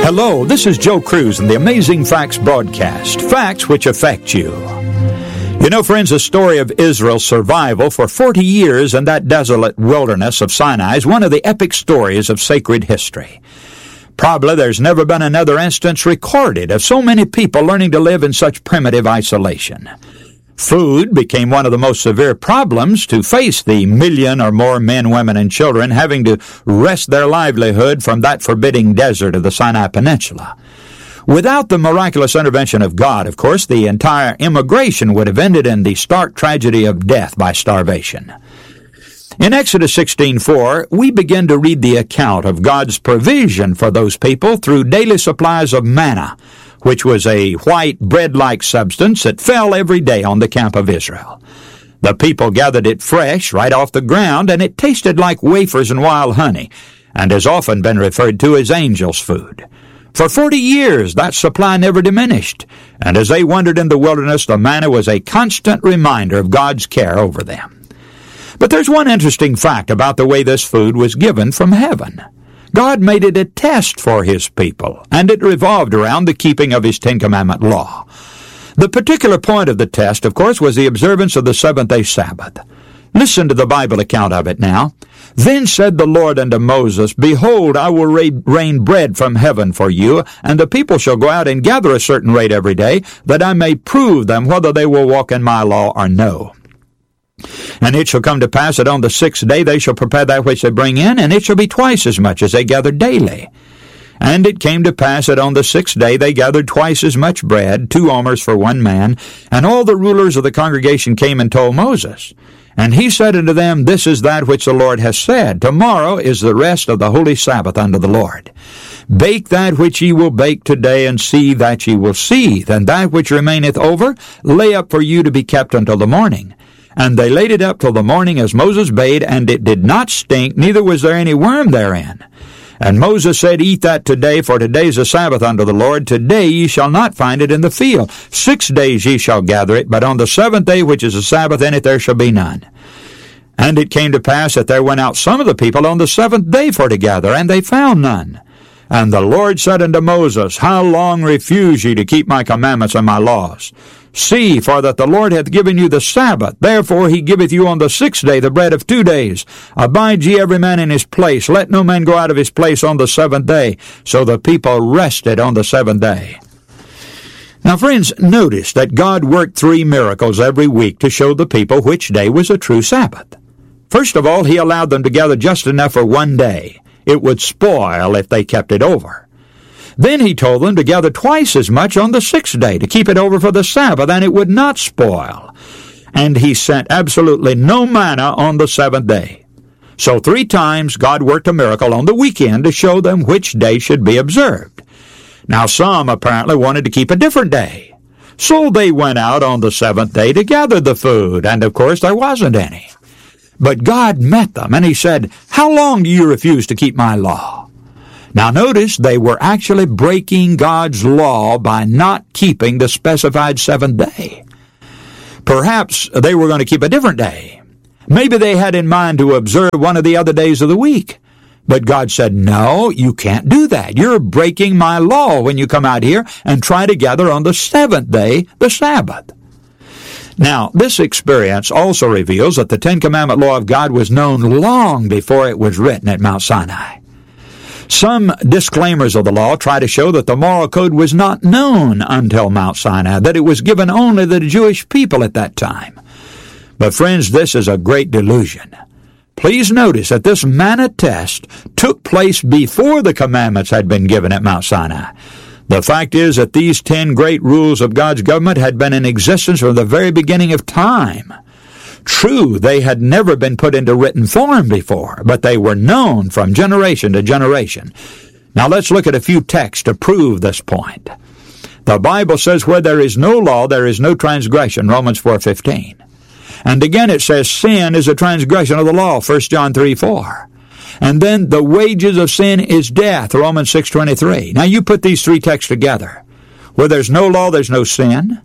Hello, this is Joe Cruz in the Amazing Facts broadcast. Facts which affect you. You know, friends, the story of Israel's survival for 40 years in that desolate wilderness of Sinai is one of the epic stories of sacred history. Probably there's never been another instance recorded of so many people learning to live in such primitive isolation. Food became one of the most severe problems to face the million or more men, women, and children having to wrest their livelihood from that forbidding desert of the Sinai Peninsula. Without the miraculous intervention of God, of course, the entire immigration would have ended in the stark tragedy of death by starvation. In Exodus 16:4, we begin to read the account of God's provision for those people through daily supplies of manna, which was a white bread-like substance that fell every day on the camp of Israel. The people gathered it fresh right off the ground, and it tasted like wafers and wild honey, and has often been referred to as angel's food. For 40 years, that supply never diminished, and as they wandered in the wilderness, the manna was a constant reminder of God's care over them. But there's one interesting fact about the way this food was given from heaven. God made it a test for His people, and it revolved around the keeping of His Ten Commandment law. The particular point of the test, of course, was the observance of the seventh-day Sabbath. Listen to the Bible account of it now. Then said the Lord unto Moses, Behold, I will rain bread from heaven for you, and the people shall go out and gather a certain rate every day, that I may prove them whether they will walk in my law or no. And it shall come to pass that on the sixth day they shall prepare that which they bring in, and it shall be twice as much as they gather daily. And it came to pass that on the sixth day they gathered twice as much bread, 2 omers for one man. And all the rulers of the congregation came and told Moses. And he said unto them, This is that which the Lord has said. Tomorrow is the rest of the holy Sabbath unto the Lord. Bake that which ye will bake today, and seethe that ye will seethe. And that which remaineth over, lay up for you to be kept until the morning. And they laid it up till the morning as Moses bade, and it did not stink, neither was there any worm therein. And Moses said, Eat that today, for today is a Sabbath unto the Lord. Today ye shall not find it in the field. 6 days ye shall gather it, but on the seventh day, which is a Sabbath, in it there shall be none. And it came to pass that there went out some of the people on the seventh day for to gather, and they found none. And the Lord said unto Moses, How long refuse ye to keep my commandments and my laws? See, for that the Lord hath given you the Sabbath. Therefore he giveth you on the sixth day the bread of 2 days. Abide ye every man in his place. Let no man go out of his place on the seventh day. So the people rested on the seventh day. Now, friends, notice that God worked 3 miracles every week to show the people which day was a true Sabbath. First of all, He allowed them to gather just enough for 1 day. It would spoil if they kept it over. Then He told them to gather twice as much on the 6th day, to keep it over for the Sabbath, and it would not spoil. And He sent absolutely no manna on the 7th day. So 3 times God worked a miracle on the weekend to show them which day should be observed. Now some apparently wanted to keep a different day. So they went out on the 7th day to gather the food, and of course there wasn't any. But God met them, and He said, How long do you refuse to keep my law? Now notice, they were actually breaking God's law by not keeping the specified 7th day. Perhaps they were going to keep a different day. Maybe they had in mind to observe one of the other days of the week. But God said, No, you can't do that. You're breaking my law when you come out here and try to gather on the 7th day, the Sabbath. Now, this experience also reveals that the Ten Commandment law of God was known long before it was written at Mount Sinai. Some disclaimers of the law try to show that the moral code was not known until Mount Sinai, that it was given only to the Jewish people at that time. But friends, this is a great delusion. Please notice that this manna test took place before the commandments had been given at Mount Sinai. The fact is that these 10 great rules of God's government had been in existence from the very beginning of time. True, they had never been put into written form before, but they were known from generation to generation. Now let's look at a few texts to prove this point. The Bible says, Where there is no law, there is no transgression, Romans 4:15. And again it says, Sin is a transgression of the law, 1 John 3:4. And then the wages of sin is death, Romans 6:23. Now you put these 3 texts together. Where there's no law, there's no sin.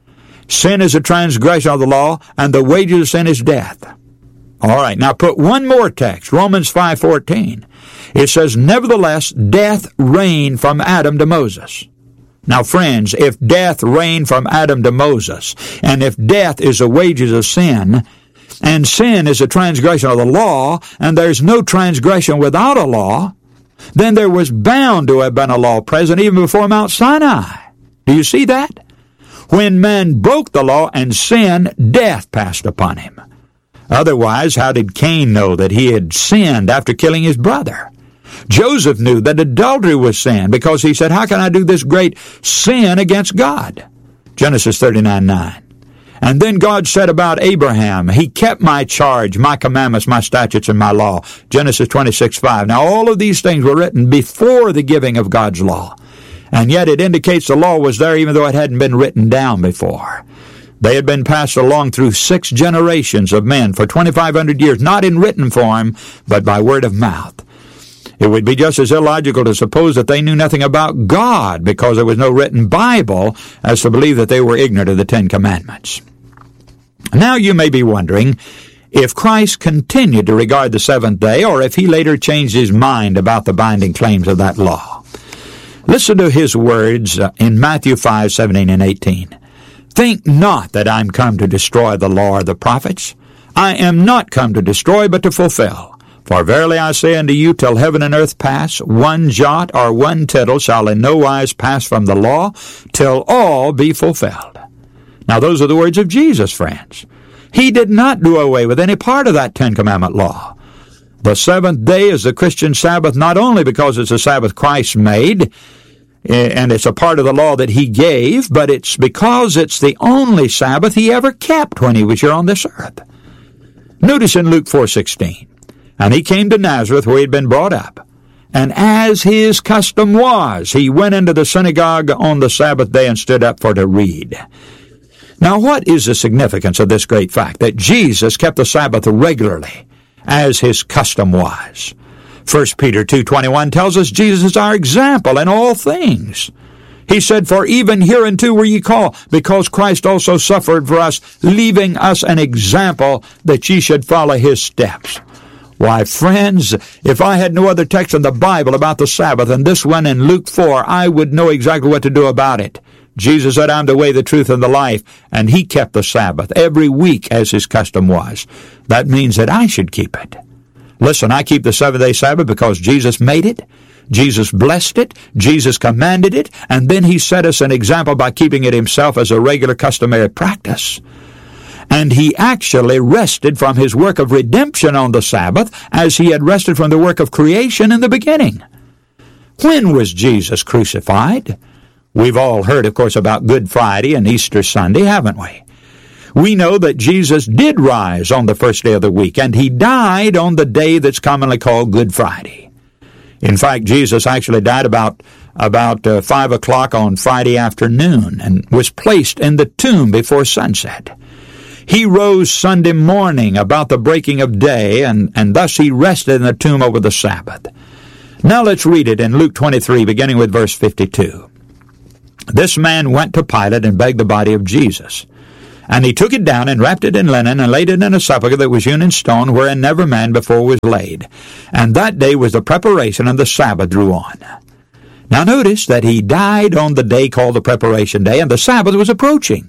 Sin is a transgression of the law, and the wages of sin is death. All right, now put one more text, Romans 5:14. It says, nevertheless, death reigned from Adam to Moses. Now, friends, if death reigned from Adam to Moses, and if death is the wages of sin, and sin is a transgression of the law, and there's no transgression without a law, then there was bound to have been a law present even before Mount Sinai. Do you see that? When man broke the law and sin, death passed upon him. Otherwise, how did Cain know that he had sinned after killing his brother? Joseph knew that adultery was sin because he said, how can I do this great sin against God? Genesis 39:9. And then God said about Abraham, he kept my charge, my commandments, my statutes, and my law. Genesis 26:5. Now all of these things were written before the giving of God's law. And yet it indicates the law was there even though it hadn't been written down before. They had been passed along through 6 generations of men for 2,500 years, not in written form, but by word of mouth. It would be just as illogical to suppose that they knew nothing about God because there was no written Bible as to believe that they were ignorant of the 10 Commandments. Now you may be wondering if Christ continued to regard the seventh day or if he later changed his mind about the binding claims of that law. Listen to his words in Matthew 5:17 and 18. Think not that I am come to destroy the law or the prophets. I am not come to destroy, but to fulfill. For verily I say unto you, till heaven and earth pass, one jot or one tittle shall in no wise pass from the law, till all be fulfilled. Now those are the words of Jesus, friends. He did not do away with any part of that 10 Commandment law. The seventh day is the Christian Sabbath not only because it's a Sabbath Christ made, and it's a part of the law that he gave, but it's because it's the only Sabbath he ever kept when he was here on this earth. Notice in Luke 4:16, and he came to Nazareth where he had been brought up, and as his custom was, he went into the synagogue on the Sabbath day and stood up for to read. Now what is the significance of this great fact, that Jesus kept the Sabbath regularly, as his custom was? 1 Peter 2:21 tells us Jesus is our example in all things. He said, for even hereunto were ye called, because Christ also suffered for us, leaving us an example that ye should follow his steps. Why, friends, if I had no other text in the Bible about the Sabbath than this one in Luke 4, I would know exactly what to do about it. Jesus said, I'm the way, the truth, and the life, and he kept the Sabbath every week as his custom was. That means that I should keep it. Listen, I keep the seventh-day Sabbath because Jesus made it, Jesus blessed it, Jesus commanded it, and then he set us an example by keeping it himself as a regular customary practice. And he actually rested from his work of redemption on the Sabbath as he had rested from the work of creation in the beginning. When was Jesus crucified? We've all heard, of course, about Good Friday and Easter Sunday, haven't we? We know that Jesus did rise on the first day of the week, and he died on the day that's commonly called Good Friday. In fact, Jesus actually died about 5 o'clock on Friday afternoon and was placed in the tomb before sunset. He rose Sunday morning about the breaking of day, and thus he rested in the tomb over the Sabbath. Now let's read it in Luke 23, beginning with verse 52. This man went to Pilate and begged the body of Jesus. And he took it down and wrapped it in linen and laid it in a sepulchre that was hewn in stone, wherein never man before was laid. And that day was the preparation, and the Sabbath drew on. Now notice that he died on the day called the preparation day, and the Sabbath was approaching.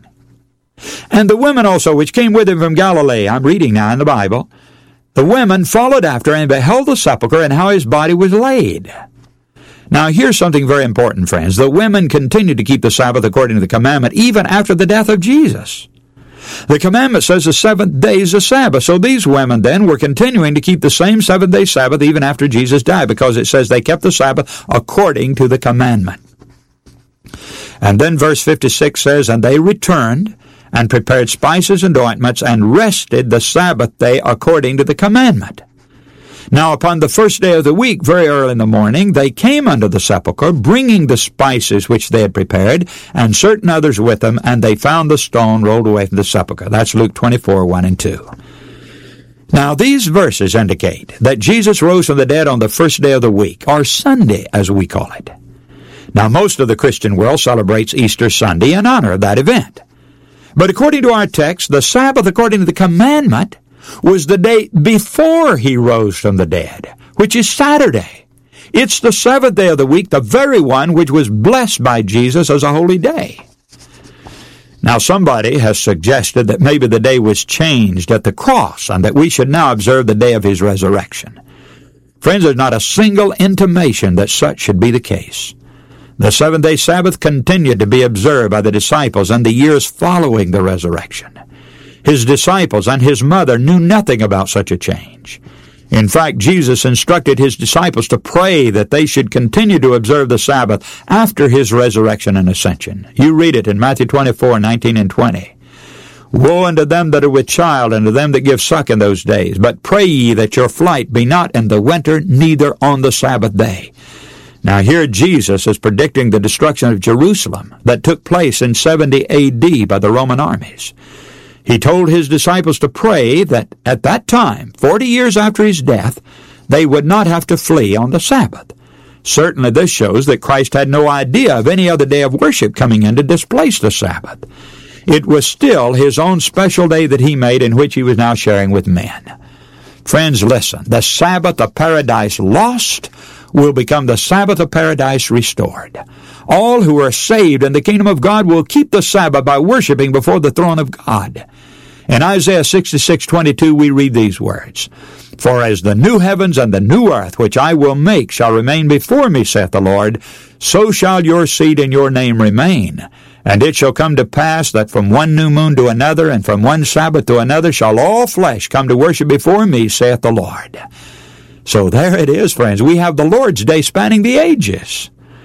And the women also which came with him from Galilee, I'm reading now in the Bible, the women followed after and beheld the sepulchre and how his body was laid. Now here's something very important, friends. The women continued to keep the Sabbath according to the commandment even after the death of Jesus. The commandment says the seventh day is the Sabbath. So these women then were continuing to keep the same seventh-day Sabbath even after Jesus died, because it says they kept the Sabbath according to the commandment. And then verse 56 says, and they returned and prepared spices and ointments and rested the Sabbath day according to the commandment. Now upon the first day of the week, very early in the morning, they came unto the sepulchre, bringing the spices which they had prepared, and certain others with them, and they found the stone rolled away from the sepulchre. That's Luke 24, 1 and 2. Now these verses indicate that Jesus rose from the dead on the first day of the week, or Sunday as we call it. Now most of the Christian world celebrates Easter Sunday in honor of that event. But according to our text, the Sabbath according to the commandment was the day before he rose from the dead, which is Saturday. It's the seventh day of the week, the very one which was blessed by Jesus as a holy day. Now, somebody has suggested that maybe the day was changed at the cross and that we should now observe the day of his resurrection. Friends, there's not a single intimation that such should be the case. The seventh-day Sabbath continued to be observed by the disciples in the years following the resurrection. His disciples and his mother knew nothing about such a change. In fact, Jesus instructed his disciples to pray that they should continue to observe the Sabbath after his resurrection and ascension. You read it in Matthew 24:19 and 20. Woe unto them that are with child, and to them that give suck in those days. But pray ye that your flight be not in the winter, neither on the Sabbath day. Now here Jesus is predicting the destruction of Jerusalem that took place in 70 A.D. by the Roman armies. He told his disciples to pray that at that time, 40 years after his death, they would not have to flee on the Sabbath. Certainly this shows that Christ had no idea of any other day of worship coming in to displace the Sabbath. It was still his own special day that he made in which he was now sharing with men. Friends, listen, the Sabbath of paradise lost will become the Sabbath of paradise restored. All who are saved in the kingdom of God will keep the Sabbath by worshiping before the throne of God. In Isaiah 66:22 we read these words, For as the new heavens and the new earth which I will make shall remain before me, saith the Lord, so shall your seed and your name remain. And it shall come to pass that from one new moon to another, and from one Sabbath to another, shall all flesh come to worship before me, saith the Lord. So there it is, friends. We have the Lord's Day spanning the ages.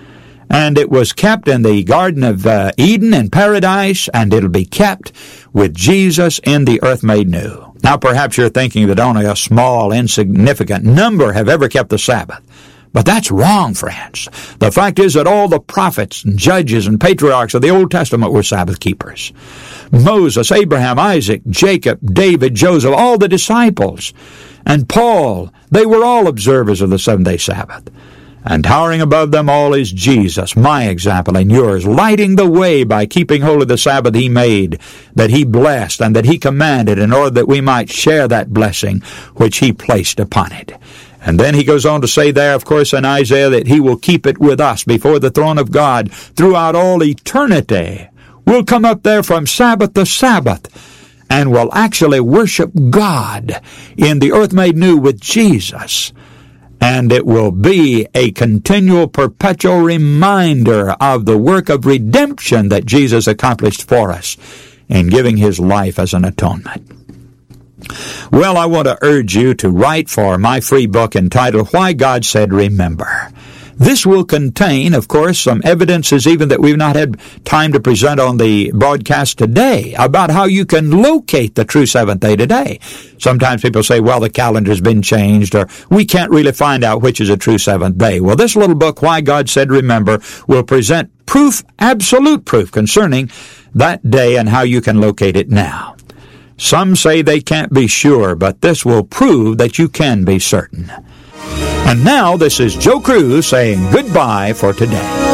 And it was kept in the Garden of Eden in paradise, and it'll be kept with Jesus in the earth made new. Now perhaps you're thinking that only a small, insignificant number have ever kept the Sabbath. But that's wrong, friends. The fact is that all the prophets and judges and patriarchs of the Old Testament were Sabbath keepers. Moses, Abraham, Isaac, Jacob, David, Joseph, all the disciples, and Paul, they were all observers of the seventh-day Sabbath. And towering above them all is Jesus, my example and yours, lighting the way by keeping holy the Sabbath he made, that he blessed and that he commanded, in order that we might share that blessing which he placed upon it. And then he goes on to say there, of course, in Isaiah, that he will keep it with us before the throne of God throughout all eternity. We'll come up there from Sabbath to Sabbath, and will actually worship God in the earth made new with Jesus. And it will be a continual, perpetual reminder of the work of redemption that Jesus accomplished for us in giving his life as an atonement. Well, I want to urge you to write for my free book entitled, Why God Said Remember. This will contain, of course, some evidences even that we've not had time to present on the broadcast today about how you can locate the true seventh day today. Sometimes people say, well, the calendar's been changed, or we can't really find out which is a true seventh day. Well, this little book, Why God Said Remember, will present proof, absolute proof, concerning that day and how you can locate it now. Some say they can't be sure, but this will prove that you can be certain. And now, this is Joe Cruz saying goodbye for today.